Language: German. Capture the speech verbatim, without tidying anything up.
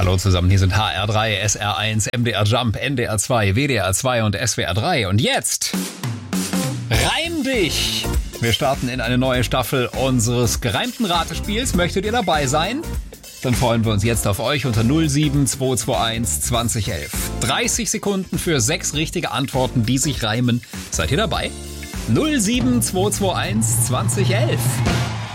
Hallo zusammen, hier sind H R drei, S R eins, M D R Jump, N D R zwei, W D R zwei und S W R drei. Und jetzt Reim dich! Wir starten in eine neue Staffel unseres gereimten Ratespiels. Möchtet ihr dabei sein? Dann freuen wir uns jetzt auf euch unter null sieben zwei zwei eins zwanzig elf. dreißig Sekunden für sechs richtige Antworten, die sich reimen. Seid ihr dabei? null sieben zwei zwei eins zwanzig elf.